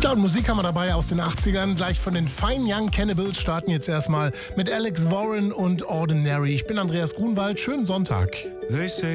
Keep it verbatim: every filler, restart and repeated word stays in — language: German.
Ja, und Musik haben wir dabei aus den achtzigern. Gleich von den Fine Young Cannibals starten jetzt erstmal mit Alex Warren und Ordinary. Ich bin Andreas Grunwald. Schönen Sonntag. They say